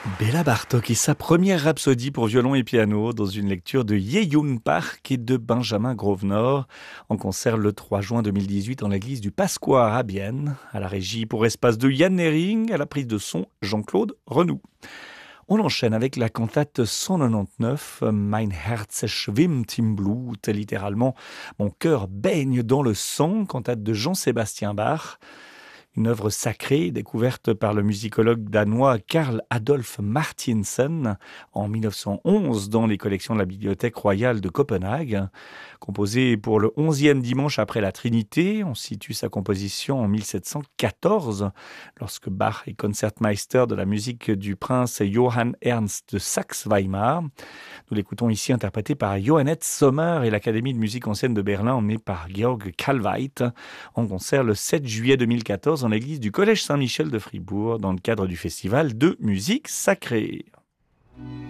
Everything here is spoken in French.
Béla Bartók et sa première rhapsodie pour violon et piano dans une lecture de Yeun Park et de Benjamin Grosvenor en concert le 3 juin 2018 dans l'église du Pasquare à Bienne, à la régie pour espace de Yann Nering, à la prise de son Jean-Claude Renoux. On enchaîne avec la cantate 199, Mein Herz schwimmt im Blut, littéralement Mon cœur baigne dans le sang, cantate de Jean-Sébastien Bach. Une œuvre sacrée découverte par le musicologue danois Karl Adolf Martinsen en 1911 dans les collections de la Bibliothèque royale de Copenhague. Composée pour le 11e dimanche après la Trinité, on situe sa composition en 1714, lorsque Bach est concertmeister de la musique du prince Johann Ernst de Saxe-Weimar. Nous l'écoutons ici interprété par Johannes Sommer et l'Académie de musique ancienne de Berlin, emmenée par Georg Kalweit, en concert le 7 juillet 2014 dans l'église du Collège Saint-Michel de Fribourg, dans le cadre du festival de musique sacrée.